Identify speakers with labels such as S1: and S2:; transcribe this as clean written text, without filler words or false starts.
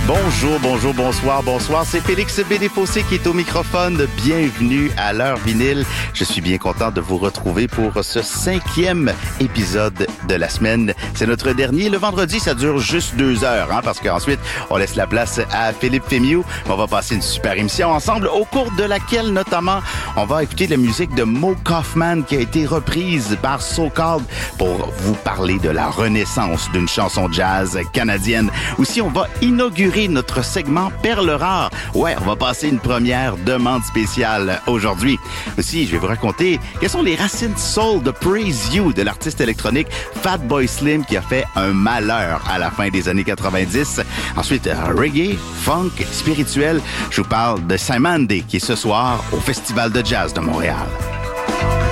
S1: Bonsoir. C'est Félix Bédéfossé qui est au microphone. Bienvenue à l'heure vinyle. Je suis bien content de vous retrouver pour ce 5e épisode de la semaine. C'est notre dernier. Le vendredi, ça dure juste 2 heures, parce qu'ensuite, on laisse la place à Philippe Fémiou. On va passer une super émission ensemble, au cours de laquelle, notamment, on va écouter la musique de Mo Kaufman qui a été reprise par So Called pour vous parler de la renaissance d'une chanson jazz canadienne. Aussi, on va inaugurer notre segment Perles rares. Ouais, on va passer une première demande spéciale aujourd'hui. Aussi, je vais vous raconter quelles sont les racines soul de Praise You de l'artiste électronique Fatboy Slim qui a fait un malheur à la fin des années 90. Ensuite, reggae, funk, spirituel. Je vous parle de Simande qui est ce soir au Festival de jazz de Montréal.